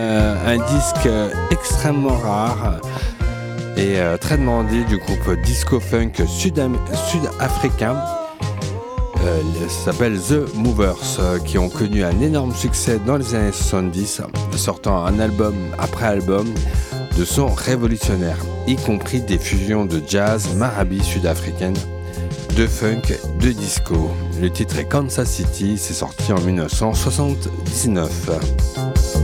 Un disque extrêmement rare et très demandé du groupe disco-funk sud-africain. Ça s'appelle The Movers, qui ont connu un énorme succès dans les années 70, sortant un album après album de sons révolutionnaires, y compris des fusions de jazz, marabi sud-africaine, de funk, de disco. Le titre est Kansas City, c'est sorti en 1979.